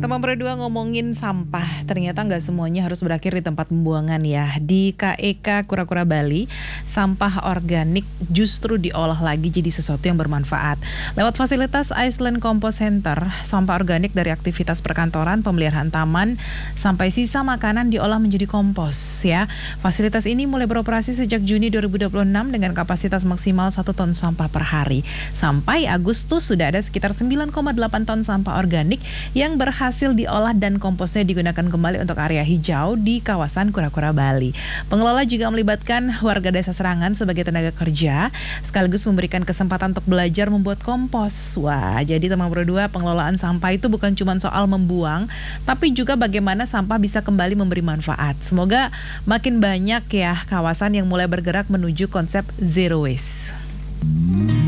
Teman berdua ngomongin sampah, ternyata nggak semuanya harus berakhir di tempat pembuangan ya. Di KEK Kura-Kura Bali, sampah organik justru diolah lagi jadi sesuatu yang bermanfaat. Lewat fasilitas Iceland Compost Center, sampah organik dari aktivitas perkantoran, pemeliharaan taman, sampai sisa makanan diolah menjadi kompos ya. Fasilitas ini mulai beroperasi sejak Juni 2026 dengan kapasitas maksimal 1 ton sampah per hari. Sampai Agustus sudah ada sekitar 9,8 ton sampah organik yang berhasil diolah dan komposnya digunakan kembali untuk area hijau di kawasan Kura-Kura Bali. Pengelola juga melibatkan warga desa Serangan sebagai tenaga kerja, sekaligus memberikan kesempatan untuk belajar membuat kompos. Wah, jadi teman berdua, pengelolaan sampah itu bukan cuma soal membuang, tapi juga bagaimana sampah bisa kembali memberi manfaat. Semoga makin banyak ya kawasan yang mulai bergerak menuju konsep zero waste.